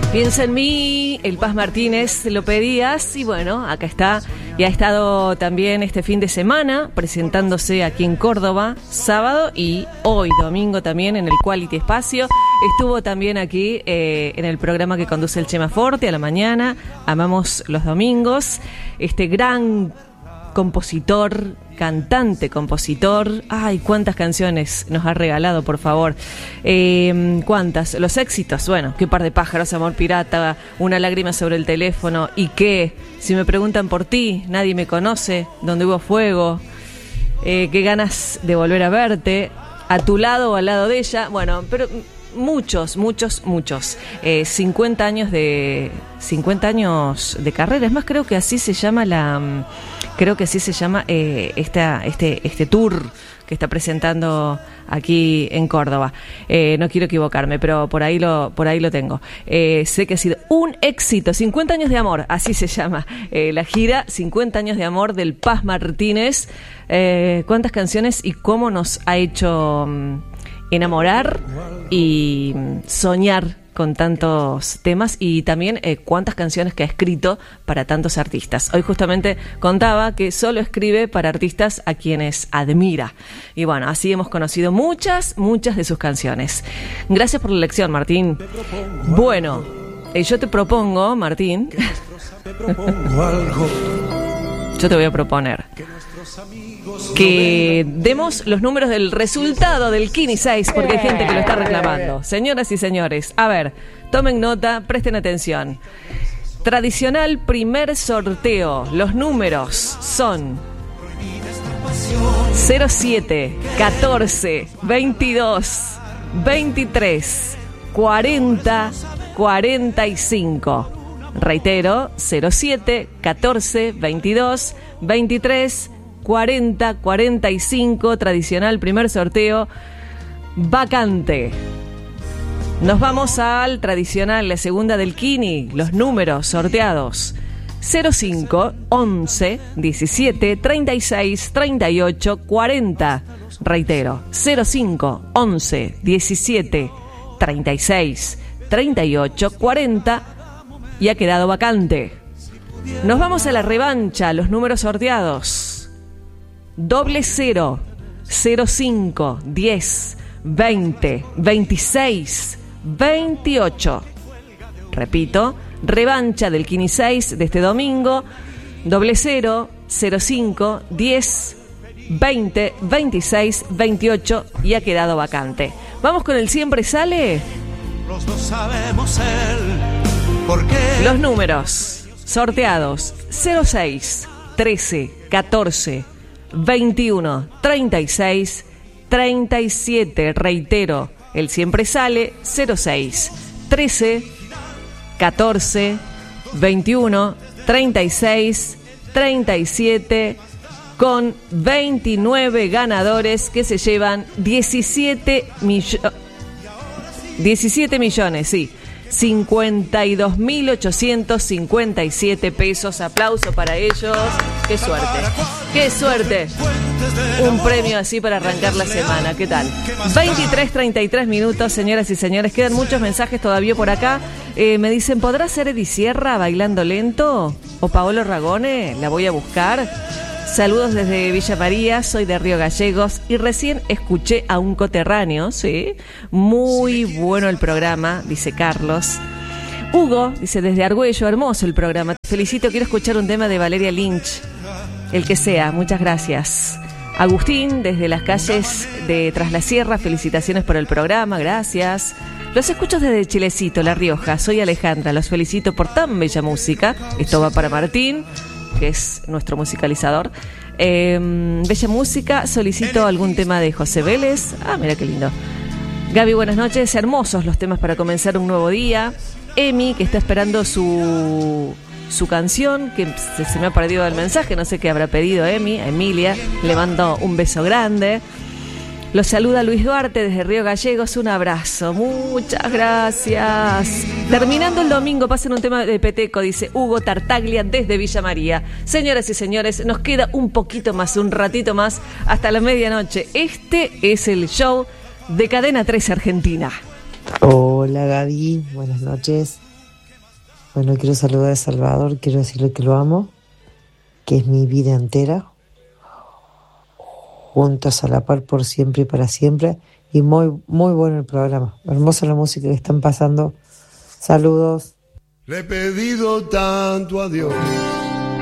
Piensa en mí, el Paz Martínez, lo pedías y bueno, acá está. Y ha estado también este fin de semana presentándose aquí en Córdoba, sábado y hoy, domingo también en el Quality Espacio. Estuvo también aquí en el programa que conduce el Chema Forte a la mañana, Amamos los Domingos. Este gran compositor, cantante, compositor. Ay, cuántas canciones nos ha regalado, por favor. Cuántas, los éxitos. Bueno, Qué par de pájaros, Amor pirata, Una lágrima sobre el teléfono. ¿Y qué? Si me preguntan por ti, Nadie me conoce, Donde hubo fuego, Qué ganas de volver a verte, A tu lado o al lado de ella. Bueno, pero muchos. 50 años de carrera. Es más, creo que así se llama este tour que está presentando aquí en Córdoba. No quiero equivocarme, pero por ahí lo tengo. Sé que ha sido un éxito. 50 años de amor, así se llama la gira. 50 años de amor del Paz Martínez. Cuántas canciones y cómo nos ha hecho enamorar y soñar con tantos temas, y también cuántas canciones que ha escrito para tantos artistas. Hoy justamente contaba que solo escribe para artistas a quienes admira. Y bueno, así hemos conocido muchas de sus canciones. Gracias por la lección, Martín. Bueno, yo te propongo, Martín, yo te voy a proponer que demos los números del resultado del Kini 6, porque hay gente que lo está reclamando. Señoras y señores, a ver, tomen nota, presten atención. Tradicional primer sorteo. Los números son 07, 14, 22, 23, 40, 45. Reitero, 07, 14, 22, 23, 40, 45, tradicional primer sorteo, vacante. Nos vamos al tradicional, la segunda del Kini, los números sorteados: 05, 11, 17, 36, 38, 40. Reitero, 05, 11, 17, 36, 38, 40 y ha quedado vacante. Nos vamos a la revancha, los números sorteados: 00, 05, 10, 20, 26, 28. Repito, revancha del Kini 6 de este domingo: 00, 05, 10, 20, 26, 28 y ha quedado vacante. Vamos con el Siempre Sale. Los dos sabemos por qué. Los números sorteados: 06, 13, 14, 21, 36, 37. Reitero, el Siempre Sale: 06, 13, 14, 21, 36, 37, con 29 ganadores que se llevan 17 millones, sí. 52.857 pesos. Aplauso para ellos. ¡Qué suerte! ¡Qué suerte! Un premio así para arrancar la semana. ¿Qué tal? 23:33 minutos, señoras y señores. Quedan muchos mensajes todavía por acá. Me dicen, ¿podrá ser Eddie Sierra bailando lento? ¿O Paolo Ragone? La voy a buscar. Saludos desde Villa María, soy de Río Gallegos y recién escuché a un coterráneo, ¿sí? Muy bueno el programa, dice Carlos. Hugo dice, desde Argüello, hermoso el programa. Te felicito, quiero escuchar un tema de Valeria Lynch, el que sea, muchas gracias. Agustín, desde las calles de Tras la Sierra, felicitaciones por el programa, gracias. Los escucho desde Chilecito, La Rioja, soy Alejandra, los felicito por tan bella música. Esto va para Martín, que es nuestro musicalizador. Bella música, solicito algún tema de José Vélez. Ah, mira qué lindo. Gaby, buenas noches, hermosos los temas para comenzar un nuevo día. Emi, que está esperando su canción, que se me ha perdido el mensaje, no sé qué habrá pedido Emi. A Emilia le mando un beso grande. Los saluda Luis Duarte desde Río Gallegos, un abrazo, muchas gracias. Terminando el domingo, pasen un tema de Peteco, dice Hugo Tartaglia desde Villa María. Señoras y señores, nos queda un poquito más, un ratito más, hasta la medianoche. Este es el show de Cadena 13 Argentina. Hola Gaby, buenas noches. Bueno, quiero saludar a Salvador, quiero decirle que lo amo, que es mi vida entera, juntos a la par por siempre y para siempre, y muy, muy bueno el programa, hermosa la música que están pasando. Saludos. Le he pedido tanto a Dios